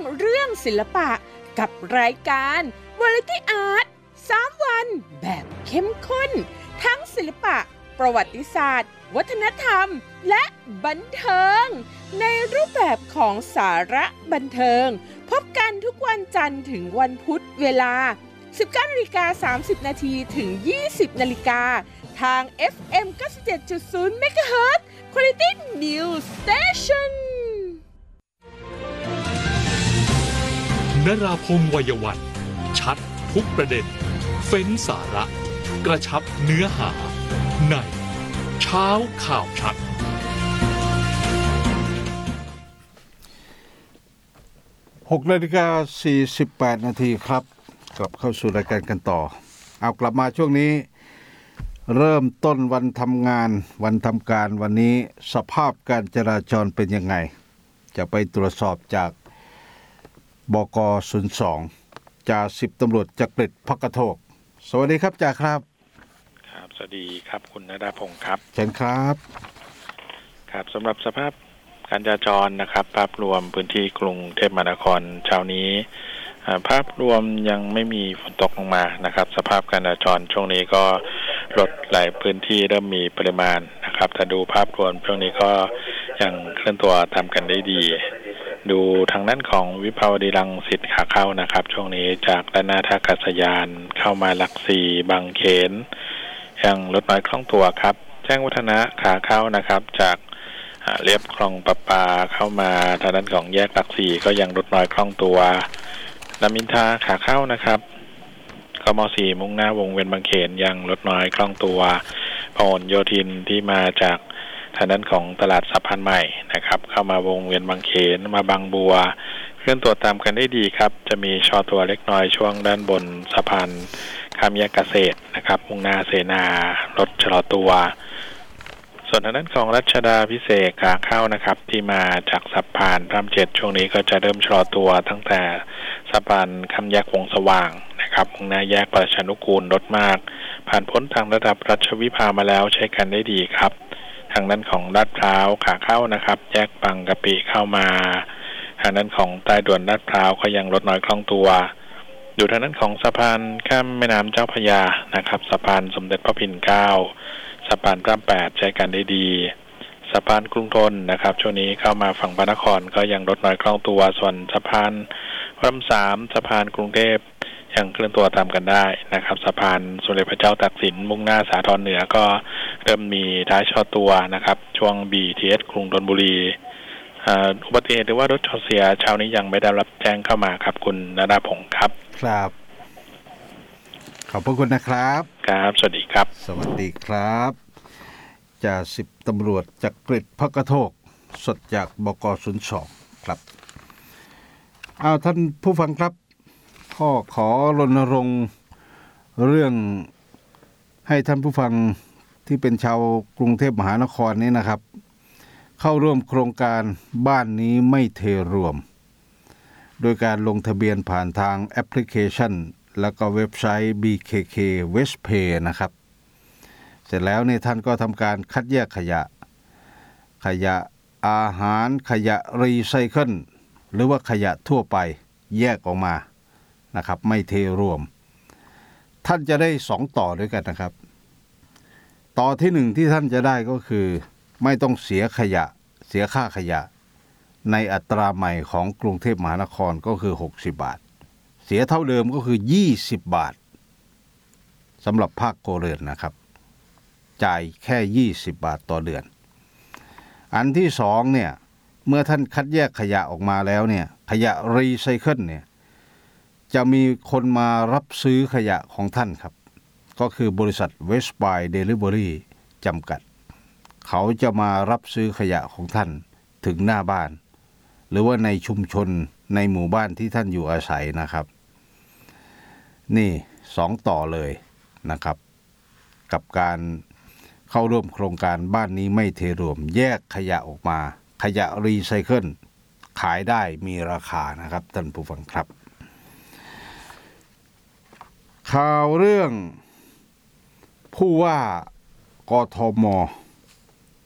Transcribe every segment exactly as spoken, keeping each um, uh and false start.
เรื่องศิลปะกับรายการ Variety Art สามวันแบบเข้มข้นทั้งศิลปะประวัติศาสตร์วัฒนธรรมและบันเทิงในรูปแบบของสาระบันเทิงพบกันทุกวันจันทร์ถึงวันพุธเวลา สิบเก้านาฬิกาสามสิบนาที ถึง ยี่สิบนาฬิกาทาง เอฟ เอ็ม เก้าสิบเจ็ดจุดศูนย์ เมกะเฮิรตซ์ Quality News Station นราพงษ์วัยวันชัดทุกประเด็นเฟ้นสาระกระชับเนื้อหาในเช้าข่าวชัดหกนาฬิกาสี่สิบแปดนาทีครับกลับเข้าสู่รายการกันต่อเอากลับมาช่วงนี้เริ่มต้นวันทำงานวันทำการวันนี้สภาพการจราจรเป็นยังไงจะไปตรวจสอบจากบก.ศูนย์สองจ่าสิบตำรวจจักริด ภักกโทกสวัสดีครับจ่าครับครับสวัสดีครับคุณณดาพงศ์ครับเชิญครับครับสำหรับสภาพการจราจรนะครับภาพรวมพื้นที่กรุงเทพมหานครเช้านี้ภาพรวมยังไม่มีฝนตกลงมานะครับสภาพการจราจรช่วงนี้ก็รถหลายพื้นที่เริ่มมีปริมาณนะครับถ้าดูภาพรวมช่วงนี้ก็ยังเคลื่อนตัวตามกันได้ดีดูทางด้านของวิภาวดีรังสิตขาเข้านะครับช่วงนี้จากด้านหน้าท่าอากาศยานเข้ามาหลักสี่บางเขนยังรถน้อยคล่องตัวครับแจ้งวัฒนะขาเข้านะครับจากเรียบคลองประปาเข้ามาทางด้านของแยกหลักสี่ก็ยังรถน้อยคล่องตัวรามอินทราขาเข้านะครับกม.สี่มุ่งหน้าวงเวียนบางเขนยังรถน้อยคล่องตัวพหลโยธินที่มาจากทางด้านของตลาดสะพานใหม่นะครับเข้ามาวงเวียนบางเขนมาบางบัวเคลื่อนตัวตามกันได้ดีครับจะมีชอตัวเล็กน้อยช่วงด้านบนสะพานข้ามแยกเกษตรนะครับมุ่งหน้าเสนารถชะลอตัวส่วนทางด้านของรัชดาภิเษกขาเข้านะครับที่มาจากสะพานพระรามเจ็ดช่วงนี้ก็จะเริ่มชะลอตัวตั้งแต่สะพานข้ามแยกวงสว่างนะครับมุ่งหน้าแยกประชานุกูลรถมากผ่านพ้นทางระดับรัชวิภามาแล้วใช้กันได้ดีครับทางด้านของลาดพร้าวขาเข้านะครับแยกบางกะปิเข้ามาทางด้านของใต้ด่วนลาดพร้าวก็ยังรถน้อยคล่องตัวอยู่ทางด้านของสะพานข้ามแม่น้ำเจ้าพระยานะครับสะพานสมเด็จพระปิ่นเกล้าสะพานพระรามแปดใช้กันได้ดีสะพานกรุงธนนะครับช่วงนี้เข้ามาฝั่งพระนครก็ยังรถน้อยคล่องตัวส่วนสะพานพระรามสามสะพานกรุงเทพยังเคลื่อนตัวตามกันได้นะครับสะพานสมเด็จพระเจ้าตากสินมุ่งหน้าสาทรเหนือก็เริ่มมีท้ายชอตัวนะครับช่วง บี ที เอส กรุงธนบุรีอุบัติเหตุหรือว่ารถชนเสียเช้านี้ยังไม่ได้รับแจ้งเข้ามาครับคุณณดาพงศ์ครับครับขอบพระคุณนะครับครับสวัสดีครับสวัสดีครับจ่าสิบตำรวจจักริด ภักกโทกสดจากบก.ศูนย์สองครับเอาท่านผู้ฟังครับข้อขอรณรงค์เรื่องให้ท่านผู้ฟังที่เป็นชาวกรุงเทพมหานครนี้นะครับเข้าร่วมโครงการบ้านนี้ไม่เทรวมโดยการลงทะเบียนผ่านทางแอปพลิเคชันแล้วก็เว็บไซต์ บี เค เค Westpay นะครับเสร็จแล้วเนี่ยท่านก็ทำการคัดแยกขยะขยะอาหารขยะรีไซเคิลหรือว่าขยะทั่วไปแยกออกมานะครับไม่เทรวมท่านจะได้สองต่อด้วยกันนะครับต่อที่หนึ่งที่ท่านจะได้ก็คือไม่ต้องเสียขยะเสียค่าขยะในอัตราใหม่ของกรุงเทพมหานครก็คือหกสิบบาทเสียเท่าเดิมก็คือยี่สิบบาทสำหรับภาคครัวเรือนนะครับจ่ายแค่ยี่สิบบาทต่อเดือนอันที่สองเนี่ยเมื่อท่านคัดแยกขยะออกมาแล้วเนี่ยขยะรีไซเคิลเนี่ยจะมีคนมารับซื้อขยะของท่านครับก็คือบริษัท Westby Delivery จำกัดเขาจะมารับซื้อขยะของท่านถึงหน้าบ้านหรือว่าในชุมชนในหมู่บ้านที่ท่านอยู่อาศัยนะครับนี่สองต่อเลยนะครับกับการเข้าร่วมโครงการบ้านนี้ไม่เทรวมแยกขยะออกมาขยะรีไซเคิลขายได้มีราคานะครับท่านผู้ฟังครับข่าวเรื่องผู้ว่ากทม.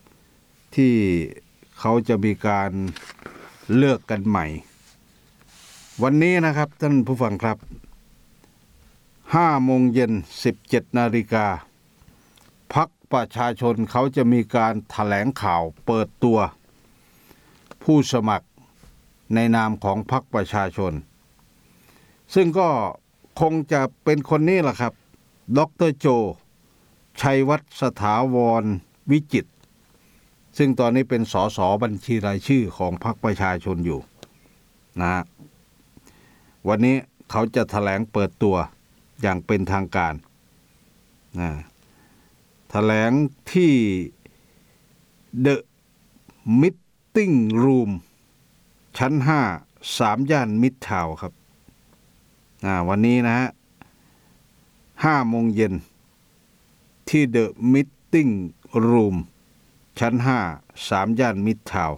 ที่เขาจะมีการเลือกกันใหม่วันนี้นะครับท่านผู้ฟังครับห้าโมงเย็นสิบเจ็ดนาฬิกาพรรคประชาชนเขาจะมีการแถลงข่าวเปิดตัวผู้สมัครในนามของพรรคประชาชนซึ่งก็คงจะเป็นคนนี้แหละครับดร.โจชัยวัฒน์สถาวรวิจิตรซึ่งตอนนี้เป็นสสบัญชีรายชื่อของพรรคประชาชนอยู่นะฮะวันนี้เขาจะแถลงเปิดตัวอย่างเป็นทางการนะแถลงที่ The Meeting Room ชั้นห้าสามย่านมิตรทาวน์ครับอ่าวันนี้นะฮะห้าโมงเย็นที่ The Meeting Room ชั้นห้าสามย่านมิตรทาวน์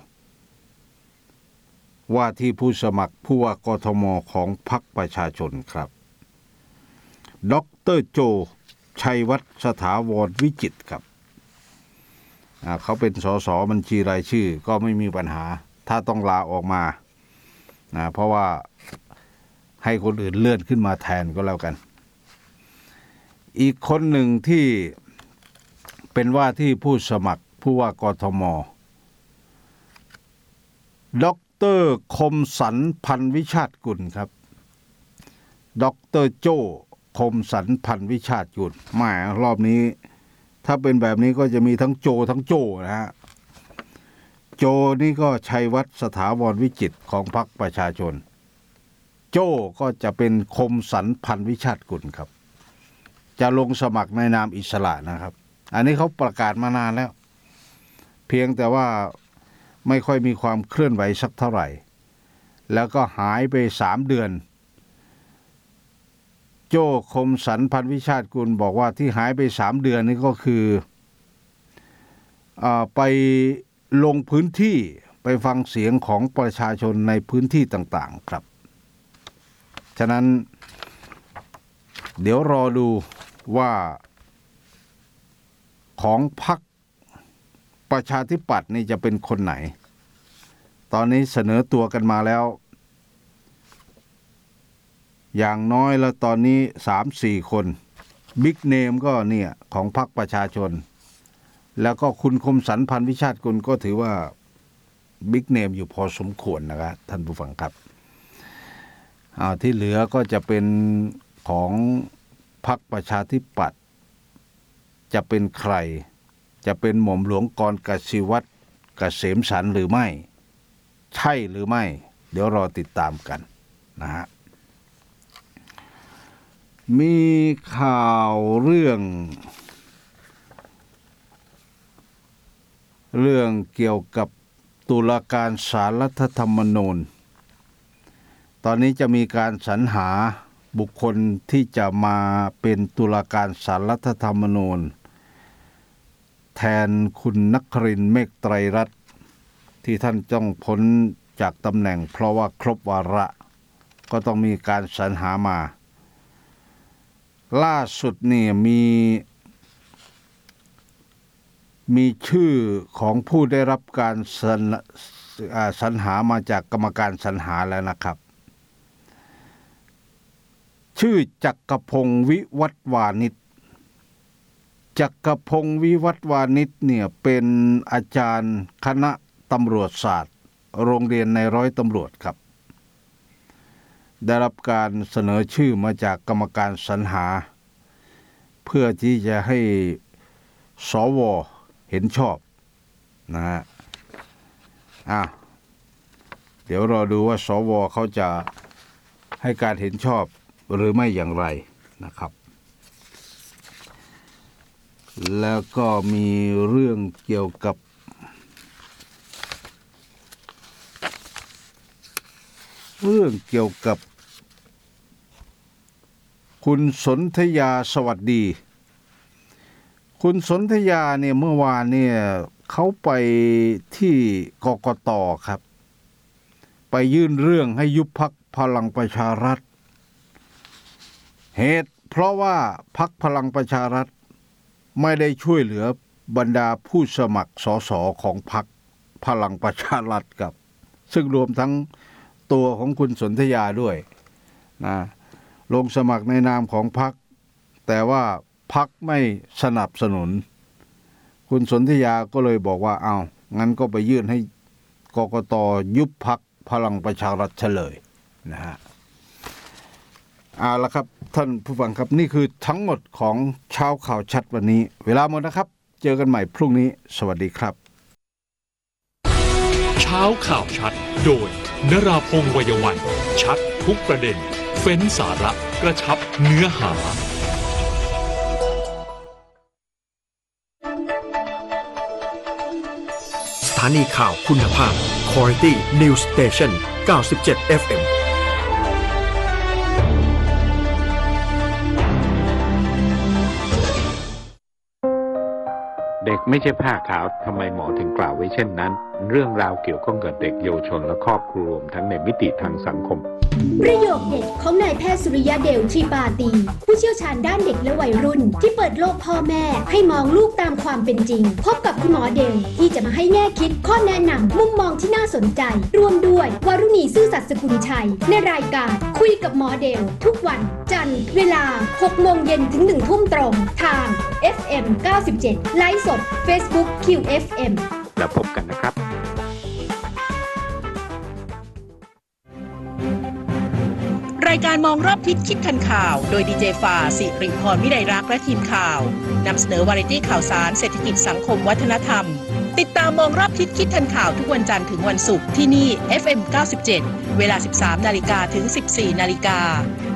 ว่าที่ผู้สมัครผู้ว่ากทมของพรรคประชาชนครับดร.โจชัยวัฒน์สถาวรวิจิตรครับเขาเป็นสสบัญชีรายชื่อก็ไม่มีปัญหาถ้าต้องลาออกมานะเพราะว่าให้คนอื่นเลื่อนขึ้นมาแทนก็แล้วกันอีกคนหนึ่งที่เป็นว่าที่ผู้สมัครผู้ว่ากทมดร.คมสันต์พันวิชาติกุลครับดร.โจคมสันต์พันวิชาติกุลแหมรอบนี้ถ้าเป็นแบบนี้ก็จะมีทั้งโจทั้งโจนะฮะโจนี่ก็ชัยวัฒน์สถาวรวิจิตรของพรรคประชาชนโจก็จะเป็นคมสันต์พันวิชาติกุลครับจะลงสมัครในนามอิสระนะครับอันนี้เขาประกาศมานานแล้วเพียงแต่ว่าไม่ค่อยมีความเคลื่อนไหวสักเท่าไหร่แล้วก็หายไปสามเดือนโจ้คมสันต์พันวิชาติกุลบอกว่าที่หายไปสามเดือนนี่ก็คืออ่าไปลงพื้นที่ไปฟังเสียงของประชาชนในพื้นที่ต่างๆครับฉะนั้นเดี๋ยวรอดูว่าของพรรคประชาธิปัตย์นี่จะเป็นคนไหนตอนนี้เสนอตัวกันมาแล้วอย่างน้อยแล้วตอนนี้ สามสี่ คนบิ๊กเนมก็เนี่ยของพรรคประชาชนแล้วก็คุณคมสันต์พันวิชาติกุลก็ถือว่าบิ๊กเนมอยู่พอสมควรนะครับท่านผู้ฟังครับอ่าที่เหลือก็จะเป็นของพรรคประชาธิปัตย์จะเป็นใครจะเป็นหม่อมหลวงกรกสิวัตรเกษมสันต์หรือไม่ใช่หรือไม่เดี๋ยวรอติดตามกันนะฮะมีข่าวเรื่องเรื่องเกี่ยวกับตุลาการศาลรัฐธรรมนูญตอนนี้จะมีการสรรหาบุคคลที่จะมาเป็นตุลาการศาลรัฐธรรมนูญแทนคุณนครินทร์เมฆไตรรัตน์ที่ท่านต้องพ้นจากตำแหน่งเพราะว่าครบวาระก็ต้องมีการสรรหามาล่าสุดนี่มีมีชื่อของผู้ได้รับการสรรสรรหามาจากกรรมการสรรหาแล้วนะครับชื่อจักรพงศ์วิวัฒน์วานิชจักรพงศ์วิวัฒน์วานิชเนี่ยเป็นอาจารย์คณะตำรวจศาสตร์โรงเรียนในร้อยตำรวจครับได้รับการเสนอชื่อมาจากกรรมการสรรหาเพื่อที่จะให้สวเห็นชอบนะฮะอ่ะเดี๋ยวรอดูว่าสวเขาจะให้การเห็นชอบหรือไม่อย่างไรนะครับแล้วก็มีเรื่องเกี่ยวกับเรื่องเกี่ยวกับคุณสนธยาสวัสดีคุณสนธยาเนี่ยเมื่อวานเนี่ยเขาไปที่กกต.ครับไปยื่นเรื่องให้ยุบพรรคพลังประชารัฐเหตุเพราะว่าพรรคพลังประชารัฐไม่ได้ช่วยเหลือบรรดาผู้สมัครสสของพรรคพลังประชารัฐครับซึ่งรวมทั้งตัวของคุณสนธยาด้วยนะลงสมัครในนามของพรรคแต่ว่าพรรคไม่สนับสนุนคุณสนธยาก็เลยบอกว่าเอางั้นก็ไปยื่นให้กกต.ยุบพรรคพลังประชารัฐเฉลยนะฮะเอาละครับท่านผู้ฟังครับนี่คือทั้งหมดของเช้าข่าวชัดวันนี้เวลาหมดนะครับเจอกันใหม่พรุ่งนี้สวัสดีครับเช้าข่าวชัดโดยนราพงษ์วัยวันชัดทุกประเด็นเฟ้นสาระกระชับเนื้อหาสถานีข่าวคุณภาพ Quality News Station เก้าสิบเจ็ด เอฟ เอ็มเด็กไม่ใช่ผ้าขาวทำไมหมอถึงกล่าวไว้เช่นนั้นเรื่องราวเกี่ยวข้องกับเด็กเยาวชนและครอบครัวรวมทั้งในมิติทางสังคมประโยคเด็ดของนายแพทย์สุริยะเดลทรีปาตีผู้เชี่ยวชาญด้านเด็กและวัยรุ่นที่เปิดโลกพ่อแม่ให้มองลูกตามความเป็นจริงพบกับคุณหมอเดลที่จะมาให้แง่คิดข้อแนะนำมุมมองที่น่าสนใจรวมด้วยวารุณีซื่อสัตย์สกุลชัยในรายการคุยกับหมอเดลทุกวันจันทร์เวลา หกโมงเย็นถึง หนึ่งทุ่มตรงทาง เอฟ เอ็ม เก้าสิบเจ็ด ไลฟ์สด Facebook คิว เอฟ เอ็มแล้วพบกันนะครับรายการมองรอบทิศคิดทันข่าวโดยดีเจฟ้าสิริพรวิไลรักษ์และทีมข่าวนำเสนอวาไรตี้ข่าวสารเศรษฐกิจสังคมวัฒนธรรมติดตามมองรอบทิศคิดทันข่าวทุกวันจันทร์ถึงวันศุกร์ที่นี่ เอฟ เอ็ม เก้าสิบเจ็ด เวลา สิบสามนาฬิกาถึง สิบสี่นาฬิกา